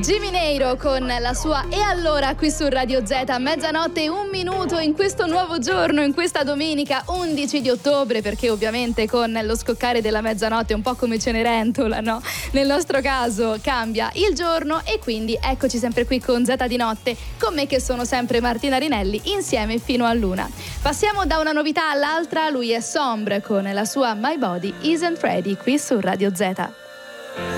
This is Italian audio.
Jimmy Neiro con la sua E allora qui su Radio Z, mezzanotte e 1 minuto in questo nuovo giorno, in questa domenica 11 di ottobre, perché ovviamente con lo scoccare della mezzanotte, un po' come Cenerentola, no? Nel nostro caso cambia il giorno e quindi eccoci sempre qui con Z di notte, con me che sono sempre Martina Rinelli, insieme fino all'una. Passiamo da una novità all'altra, lui è Sombre con la sua My Body Isn't Ready qui su Radio Z.